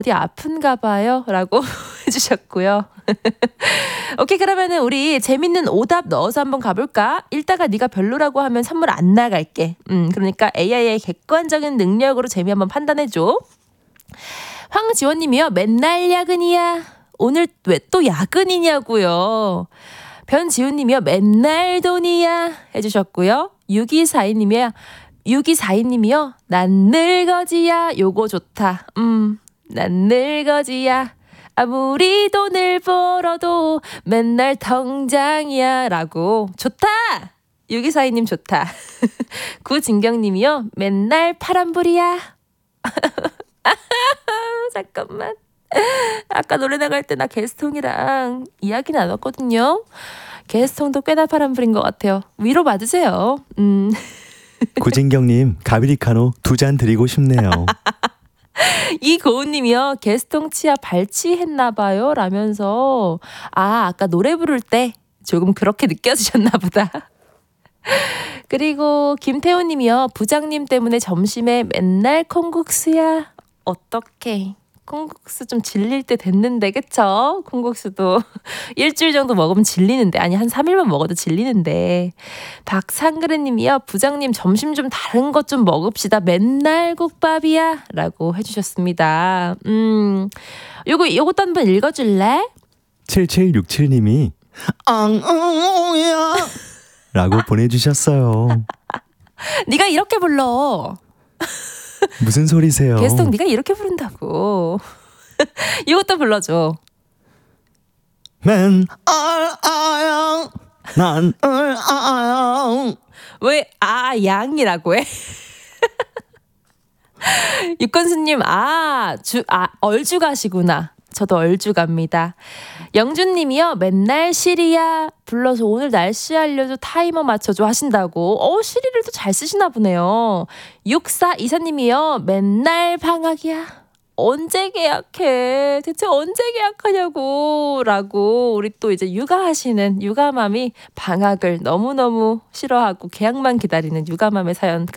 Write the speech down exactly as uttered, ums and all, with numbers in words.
어디 아픈가 봐요 라고 해주셨고요. 오케이, 그러면은 우리 재밌는 오답 넣어서 한번 가볼까? 읽다가 네가 별로라고 하면 선물 안 나갈게. 음, 그러니까 에이아이의 객관적인 능력으로 재미 한번 판단해줘. 황지원님이요. 맨날 야근이야. 오늘 왜 또 야근이냐고요. 변지훈님이요. 맨날 돈이야 해주셨고요. 육이사이님이요. 육이사이님이요. 난 늙어지야. 요거 좋다. 음, 난 늙어지야. 아무리 돈을 벌어도 맨날 통장이야 라고. 좋다. 육이사이님 좋다. 구진경님이요. 맨날 파란불이야. 잠깐만. 아까 노래 나갈 때 나 게스통이랑 이야기 나눴거든요. 게스통도 꽤나 파란불인 것 같아요. 위로 받으세요. 음. 구진경님, 가비리카노 두 잔 드리고 싶네요. 이고은님이요. 게스통 치아 발치했나봐요 라면서 아 아까 노래 부를 때 조금 그렇게 느껴지셨나 보다. 그리고 김태호님이요. 부장님 때문에 점심에 맨날 콩국수야. 어떡해. 콩국수 좀 질릴 때 됐는데 그쵸? 콩국수도 일주일 정도 먹으면 질리는데 아니 한 삼 일만 먹어도 질리는데. 박상그레님이요. 부장님 점심 좀 다른 것 좀 먹읍시다. 맨날 국밥이야 라고 해주셨습니다. 음, 요거 요것도 한번 읽어줄래? 칠칠육칠님이 앙엉야 라고 보내주셨어요. 네가 이렇게 불러. 무슨 소리세요? 게스통 네가 이렇게 부른다고. 이것도 불러줘. 맨 알아양 난 알아양. 왜 아 양이라고 해? 육건수님 아, 주, 아 얼주가시구나. 저도 얼주갑니다. 영준님이요. 맨날 시리야 불러서 오늘 날씨 알려줘 타이머 맞춰줘 하신다고. 어 시리를 또 잘 쓰시나 보네요. 육사이사님이요. 맨날 방학이야. 언제 계약해? 대체 언제 계약하냐고 라고 우리 또 이제 육아하시는 육아맘이 방학을 너무너무 싫어하고 계약만 기다리는 육아맘의 사연